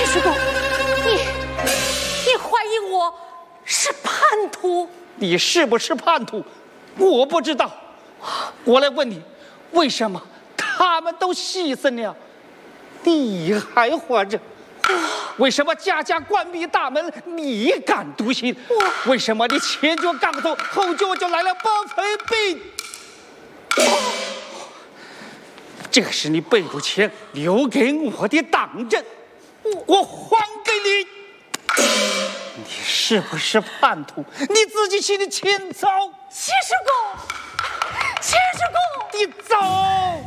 叔公，你怀疑我是叛徒？ 你是不是叛徒？我不知道。我来问你，为什么他们都牺牲了，你还活着？为什么家家关闭大门，你敢独行？为什么你前脚刚走，后脚就来了包肥病？这是你背着钱留给我的党证，我还给你。你是不是叛徒？你自己心里清楚。 钱叔公，钱叔公， 你走。